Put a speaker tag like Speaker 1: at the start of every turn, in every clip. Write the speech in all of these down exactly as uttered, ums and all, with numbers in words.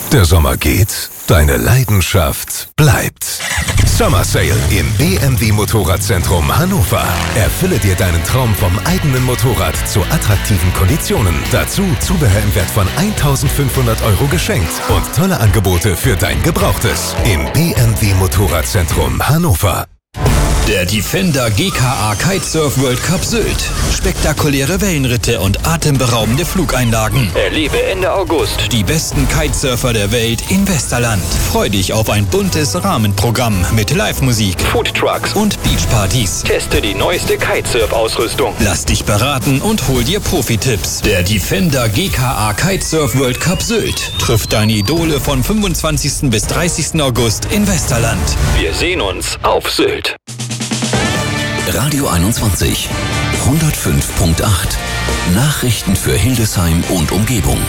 Speaker 1: Der Sommer geht, deine Leidenschaft bleibt. Summer Sale im B M W Motorradzentrum Hannover. Erfülle dir deinen Traum vom eigenen Motorrad zu attraktiven Konditionen. Dazu Zubehör im Wert von eintausendfünfhundert Euro geschenkt und tolle Angebote für dein Gebrauchtes im B M W Motorradzentrum Hannover.
Speaker 2: Der Defender G K A Kitesurf World Cup Sylt. Spektakuläre Wellenritte und atemberaubende Flugeinlagen. Erlebe Ende August die besten Kitesurfer der Welt in Westerland. Freu dich auf ein buntes Rahmenprogramm mit Live-Musik, Foodtrucks und Beachpartys. Teste die neueste Kitesurf-Ausrüstung. Lass dich beraten und hol dir Profi-Tipps. Der Defender G K A Kitesurf World Cup Sylt trifft deine Idole von fünfundzwanzigsten bis dreißigsten August in Westerland. Wir sehen uns auf Sylt.
Speaker 3: Radio einundzwanzig, hundertfünf Komma acht. Nachrichten für Hildesheim und Umgebung.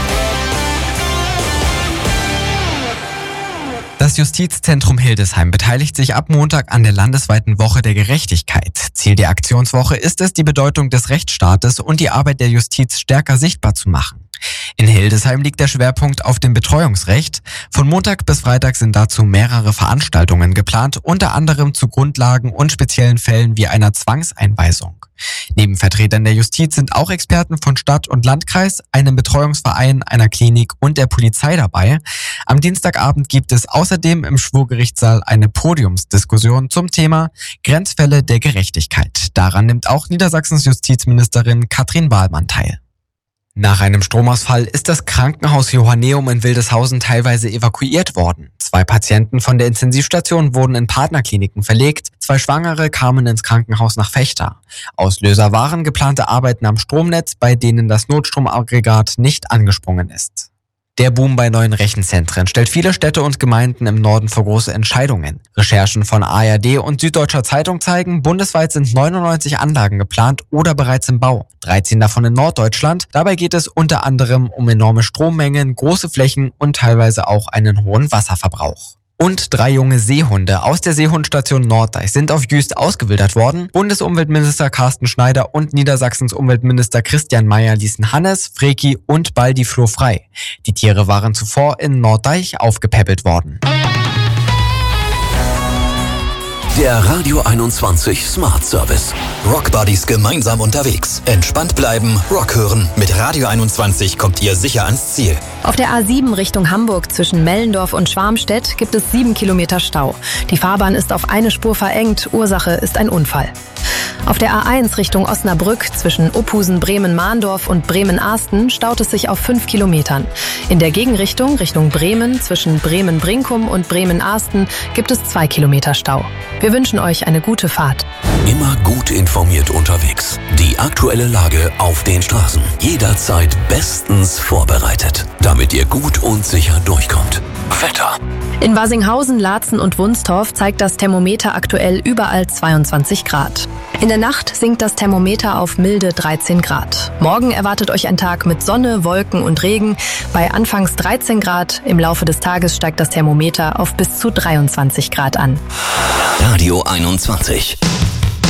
Speaker 4: Das Justizzentrum Hildesheim beteiligt sich ab Montag an der landesweiten Woche der Gerechtigkeit. Ziel der Aktionswoche ist es, die Bedeutung des Rechtsstaates und die Arbeit der Justiz stärker sichtbar zu machen. In Hildesheim liegt der Schwerpunkt auf dem Betreuungsrecht. Von Montag bis Freitag sind dazu mehrere Veranstaltungen geplant, unter anderem zu Grundlagen und speziellen Fällen wie einer Zwangseinweisung. Neben Vertretern der Justiz sind auch Experten von Stadt und Landkreis, einem Betreuungsverein, einer Klinik und der Polizei dabei. Am Dienstagabend gibt es außerdem im Schwurgerichtssaal eine Podiumsdiskussion zum Thema Grenzfälle der Gerechtigkeit. Daran nimmt auch Niedersachsens Justizministerin Katrin Wahlmann teil. Nach einem Stromausfall ist das Krankenhaus Johanneum in Wildeshausen teilweise evakuiert worden. Zwei Patienten von der Intensivstation wurden in Partnerkliniken verlegt, zwei Schwangere kamen ins Krankenhaus nach Vechta. Auslöser waren geplante Arbeiten am Stromnetz, bei denen das Notstromaggregat nicht angesprungen ist. Der Boom bei neuen Rechenzentren stellt viele Städte und Gemeinden im Norden vor große Entscheidungen. Recherchen von A R D und Süddeutscher Zeitung zeigen, bundesweit sind neunundneunzig Anlagen geplant oder bereits im Bau. dreizehn davon in Norddeutschland. Dabei geht es unter anderem um enorme Strommengen, große Flächen und teilweise auch einen hohen Wasserverbrauch. Und drei junge Seehunde aus der Seehundstation Norddeich sind auf Jüst ausgewildert worden. Bundesumweltminister Carsten Schneider und Niedersachsens Umweltminister Christian Mayer ließen Hannes, Freki und Baldi Floh frei. Die Tiere waren zuvor in Norddeich aufgepäppelt worden.
Speaker 3: Der Radio einundzwanzig Smart Service.
Speaker 2: Rock Buddies gemeinsam unterwegs. Entspannt bleiben, Rock hören. Mit Radio einundzwanzig kommt ihr sicher ans Ziel.
Speaker 5: Auf der A sieben Richtung Hamburg zwischen Mellendorf und Schwarmstedt gibt es sieben Kilometer Stau. Die Fahrbahn ist auf eine Spur verengt. Ursache ist ein Unfall. Auf der A eins Richtung Osnabrück zwischen Uphusen, Bremen-Mahndorf und Bremen-Ahsten staut es sich auf fünf Kilometern. In der Gegenrichtung Richtung Bremen zwischen Bremen-Brinkum und Bremen-Ahsten gibt es zwei Kilometer Stau. Wir wünschen euch eine gute Fahrt.
Speaker 3: Immer gut informiert unterwegs. Die aktuelle Lage auf den Straßen. Jederzeit bestens vorbereitet, damit ihr gut und sicher durchkommt. Wetter.
Speaker 5: In Wasinghausen, Laatzen und Wunstorf zeigt das Thermometer aktuell überall zweiundzwanzig Grad. In der Nacht sinkt das Thermometer auf milde dreizehn Grad. Morgen erwartet euch ein Tag mit Sonne, Wolken und Regen. Bei anfangs dreizehn Grad, im Laufe des Tages steigt das Thermometer auf bis zu dreiundzwanzig Grad an.
Speaker 3: Radio einundzwanzig.